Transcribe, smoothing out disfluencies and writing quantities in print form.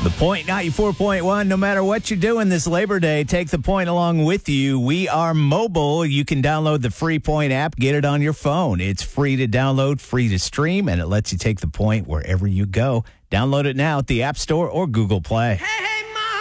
The Point 94.1, no matter what you're doing this Labor Day, take the Point along with you. We are mobile. You can download the free Point app, get it on your phone. It's free to download, free to stream, and it lets you take the Point wherever you go. Download it now at the App Store or Google Play. Hey!